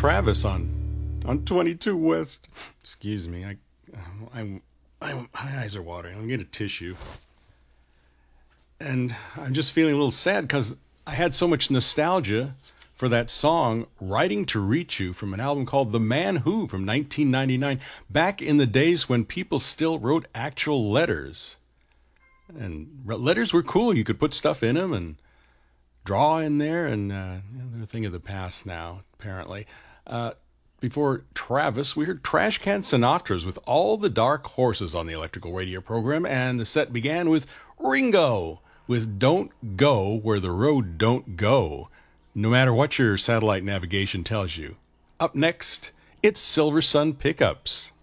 Travis on 22 West. Excuse me, my eyes are watering. I'm getting a tissue, and I'm just feeling a little sad because I had so much nostalgia for that song, Writing to Reach You, from an album called The Man Who from 1999, back in the days when people still wrote actual letters. And letters were cool. You could put stuff in them and draw in there, and they're a thing of the past now, apparently. Before Travis, we heard Trash Can Sinatras with All the Dark Horses on the Electrical Radio program, and the set began with Ringo with Don't Go Where the Road Don't Go, no matter what your satellite navigation tells you. Up next, it's Silver Sun Pickups.